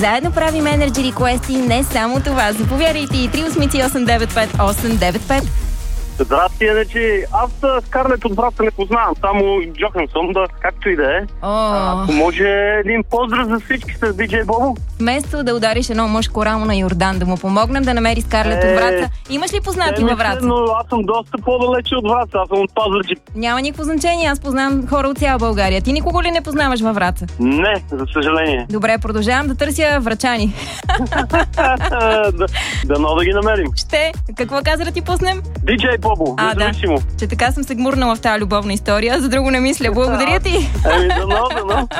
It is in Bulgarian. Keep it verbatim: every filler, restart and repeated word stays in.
Заедно правим Energy Request и не само това. Заповядайте и три осем осем девет пет осем девет пет. Здрасти, Енечи. Аз Скарлет от Враца не познавам, само Джохансон, да, както и да е. Ако може един поздрав за всички с Диджей Бобо. Вместо да удариш едно мъжко рамо на Йордан, да му помогнем да намери Скарлет е, от Враца. Имаш ли познати във Враца? Но аз съм доста по-далече от Враца, аз съм от Пазарджик. Няма никакво значение, аз познавам хора от цяла България. Ти никого ли не познаваш във Враца? Не, за съжаление. Добре, продължавам да търся врачани. да, дано да ги намерим. Ще. Какво каза да ти пуснем? Диджей Бобо, а, независимо. Да. Че така съм се гмурнала в тази любовна история, за друго не мисля. Благодаря ти. Еми, дано, дано.